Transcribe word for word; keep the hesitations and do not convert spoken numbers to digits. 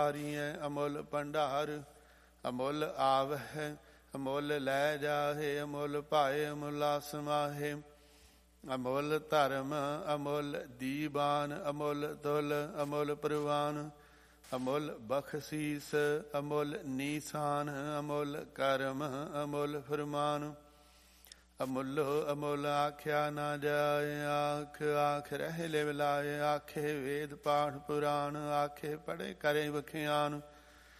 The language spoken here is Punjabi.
ਹਾਰੀਐ ਅਮੁੱਲ ਭੰਡਾਰ, ਅਮੁੱਲ ਆਵਹਿ ਅਮੁੱਲ ਲੈ ਜਾਹੇ, ਅਮੁੱਲ ਭਾਏ ਅਮੁੱਲਾ ਸਮਾਹੇ। ਅਮੁੱਲ ਧਰਮ ਅਮੁੱਲ ਦੀਵਾਨ, ਅਮੁੱਲ ਤੁਲ ਅਮੁੱਲ ਪ੍ਰਵਾਨ। ਅਮੁੱਲ ਬਖਸ਼ੀਸ ਅਮੁੱਲ ਨੀਸਾਨ, ਅਮੁੱਲ ਕਰਮ ਅਮੁੱਲ ਫਰਮਾਨ। ਅਮੁੱਲੋ ਅਮੁੱਲ ਆਖਿਆ ਨਾ ਜਾਏ, ਆਖ ਆਖ ਰਹਿ ਲਿਵ ਲਾਏ। ਆਖੇ ਵੇਦ ਪਾਠ ਪੁਰਾਣ, ਆਖੇ ਪੜ੍ਹੇ ਕਰੇ ਵਖਿਆਨ।